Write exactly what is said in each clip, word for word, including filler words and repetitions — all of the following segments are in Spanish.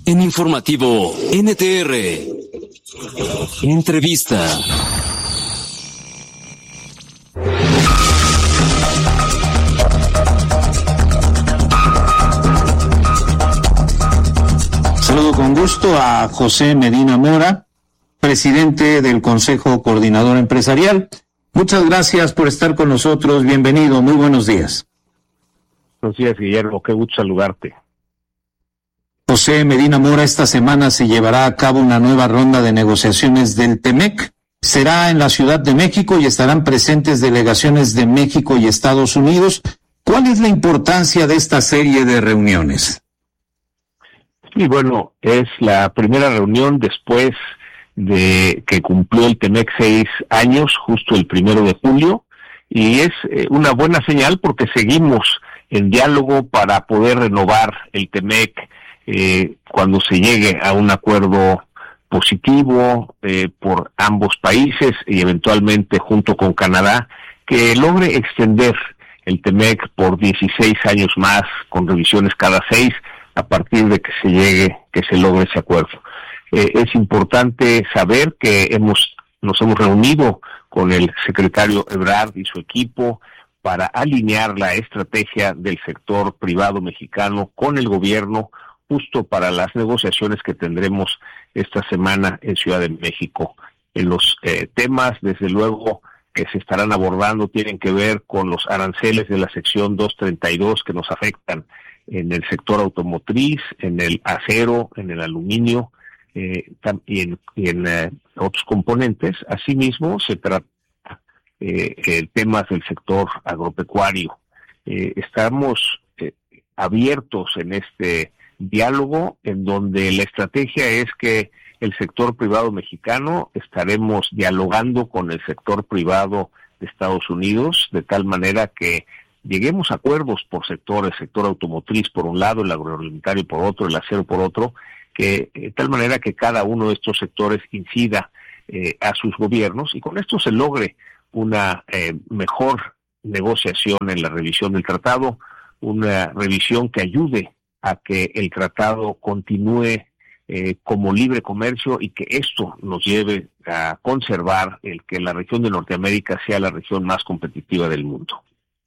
En Informativo N T R, entrevista. Saludo con gusto a José Medina Mora, presidente del Consejo Coordinador Empresarial. Muchas gracias por estar con nosotros. Bienvenido. Muy buenos días. Buenos días, Guillermo. Qué gusto saludarte. José Medina Mora, esta semana se llevará a cabo una nueva ronda de negociaciones del TEMEC. Será en la Ciudad de México y estarán presentes delegaciones de México y Estados Unidos. ¿Cuál es la importancia de esta serie de reuniones? Sí, bueno, es la primera reunión después de que cumplió el TEMEC seis años, justo el primero de julio, y es eh, una buena señal porque seguimos en diálogo para poder renovar el TEMEC eh, cuando se llegue a un acuerdo positivo eh, por ambos países y eventualmente junto con Canadá, que logre extender el TEMEC por dieciséis años más, con revisiones cada seis, a partir de que se llegue, que se logre ese acuerdo. Eh, es importante saber que hemos nos hemos reunido con el secretario Ebrard y su equipo para alinear la estrategia del sector privado mexicano con el gobierno, justo para las negociaciones que tendremos esta semana en Ciudad de México. En los eh, temas, desde luego, que se estarán abordando tienen que ver con los aranceles de la sección doscientos treinta y dos que nos afectan en el sector automotriz, en el acero, en el aluminio eh, y en, y en eh, otros componentes. Asimismo, se trata eh, el temas del sector agropecuario. Eh, estamos eh, abiertos en este diálogo, en donde la estrategia es que el sector privado mexicano estaremos dialogando con el sector privado de Estados Unidos, de tal manera que lleguemos a acuerdos por sectores, sector automotriz por un lado, el agroalimentario por otro, el acero por otro, que de tal manera que cada uno de estos sectores incida eh, a sus gobiernos y con esto se logre una eh, mejor negociación en la revisión del tratado, una revisión que ayude a que el tratado continúe eh, como libre comercio y que esto nos lleve a conservar el que la región de Norteamérica sea la región más competitiva del mundo.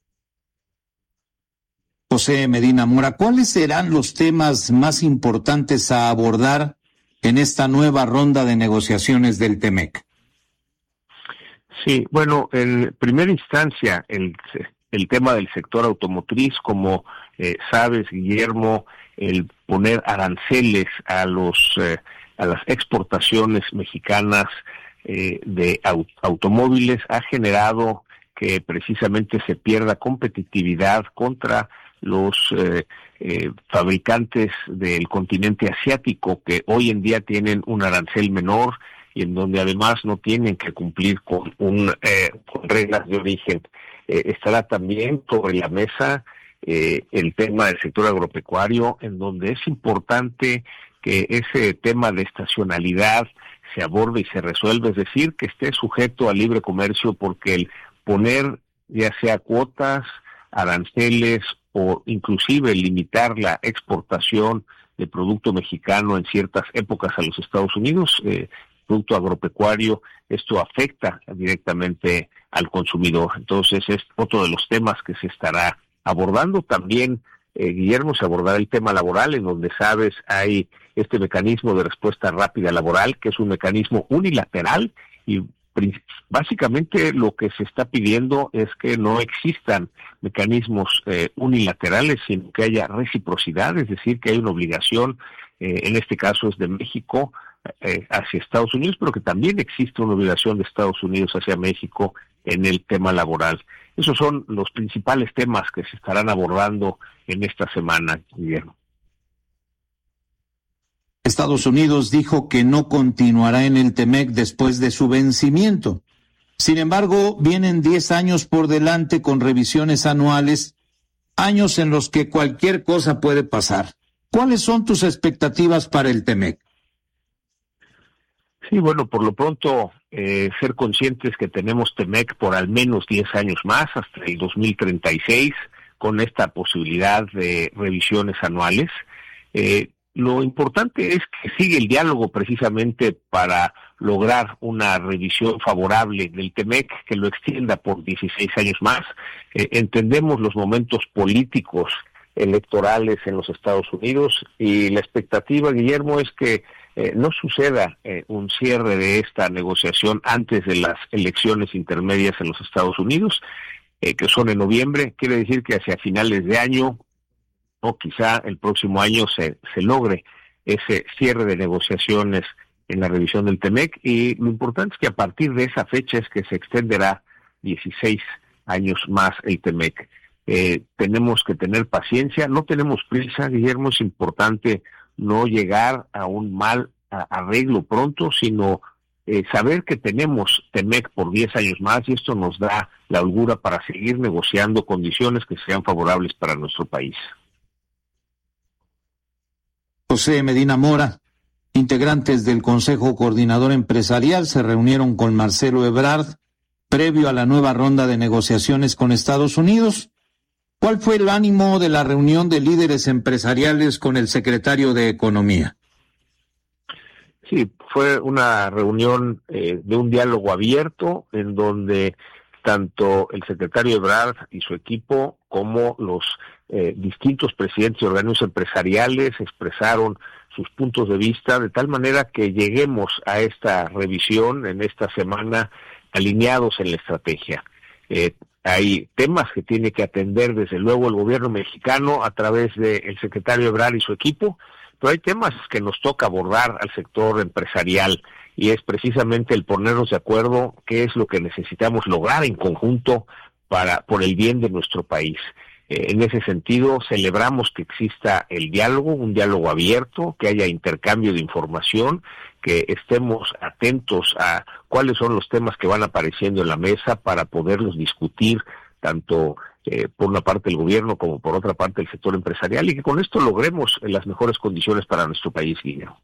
José Medina Mora, ¿cuáles serán los temas más importantes a abordar en esta nueva ronda de negociaciones del TEMEC? Sí, bueno, en primera instancia, el, el tema del sector automotriz, como eh, sabes, Guillermo, el poner aranceles a los eh, a las exportaciones mexicanas eh, de aut- automóviles ha generado que precisamente se pierda competitividad contra los eh, eh, fabricantes del continente asiático, que hoy en día tienen un arancel menor y en donde además no tienen que cumplir con un eh, con reglas de origen. Eh, estará también sobre la mesa eh, el tema del sector agropecuario, en donde es importante que ese tema de estacionalidad se aborde y se resuelva, es decir, que esté sujeto al libre comercio, porque el poner ya sea cuotas, aranceles o inclusive limitar la exportación de producto mexicano en ciertas épocas a los Estados Unidos, eh, producto agropecuario, esto afecta directamente al consumidor. Entonces es otro de los temas que se estará abordando. También, eh, Guillermo, se abordará el tema laboral, en donde, sabes, hay este mecanismo de respuesta rápida laboral, que es un mecanismo unilateral y básicamente lo que se está pidiendo es que no existan mecanismos eh, unilaterales, sino que haya reciprocidad, es decir, que hay una obligación, eh, en este caso es de México, eh, hacia Estados Unidos, pero que también existe una obligación de Estados Unidos hacia México en el tema laboral. Esos son los principales temas que se estarán abordando en esta semana, Guillermo. Estados Unidos dijo que no continuará en el TEMEC después de su vencimiento. Sin embargo, vienen diez años por delante con revisiones anuales, años en los que cualquier cosa puede pasar. ¿Cuáles son tus expectativas para el TEMEC? Sí, bueno, por lo pronto, eh, ser conscientes que tenemos TEMEC por al menos diez años más, hasta el dos mil treinta y seis, con esta posibilidad de revisiones anuales. Eh, lo importante es que sigue el diálogo precisamente para lograr una revisión favorable del TEMEC, que lo extienda por dieciséis años más. Eh, entendemos los momentos políticos electorales en los Estados Unidos y la expectativa, Guillermo, es que eh, no suceda eh, un cierre de esta negociación antes de las elecciones intermedias en los Estados Unidos, eh, que son en noviembre. Quiere decir que hacia finales de año o quizá el próximo año se, se logre ese cierre de negociaciones en la revisión del TEMEC, y lo importante es que a partir de esa fecha es que se extenderá dieciséis años más el TEMEC. Eh, tenemos que tener paciencia, no tenemos prisa, Guillermo, es importante no llegar a un mal a, arreglo pronto, sino eh, saber que tenemos TEMEC por diez años más, y esto nos da la holgura para seguir negociando condiciones que sean favorables para nuestro país. José Medina Mora, integrantes del Consejo Coordinador Empresarial se reunieron con Marcelo Ebrard previo a la nueva ronda de negociaciones con Estados Unidos. ¿Cuál fue el ánimo de la reunión de líderes empresariales con el secretario de Economía? Sí, fue una reunión eh, de un diálogo abierto en donde tanto el secretario Ebrard y su equipo como los eh, distintos presidentes de organismos empresariales expresaron sus puntos de vista, de tal manera que lleguemos a esta revisión en esta semana alineados en la estrategia. Eh, hay temas que tiene que atender desde luego el gobierno mexicano a través del secretario Ebrard y su equipo, pero hay temas que nos toca abordar al sector empresarial, y es precisamente el ponernos de acuerdo qué es lo que necesitamos lograr en conjunto para por el bien de nuestro país. Eh, en ese sentido, celebramos que exista el diálogo, un diálogo abierto, que haya intercambio de información, que estemos atentos a cuáles son los temas que van apareciendo en la mesa para poderlos discutir, tanto eh, por una parte el gobierno como por otra parte el sector empresarial, y que con esto logremos las mejores condiciones para nuestro país, Guillermo.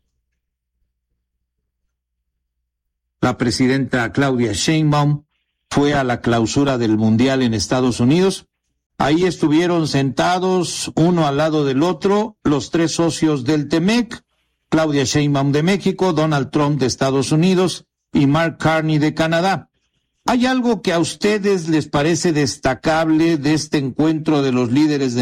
La presidenta Claudia Sheinbaum fue a la clausura del Mundial en Estados Unidos. Ahí estuvieron sentados uno al lado del otro los tres socios del TEMEC, Claudia Sheinbaum de México, Donald Trump de Estados Unidos y Mark Carney de Canadá. ¿Hay algo que a ustedes les parece destacable de este encuentro de los líderes de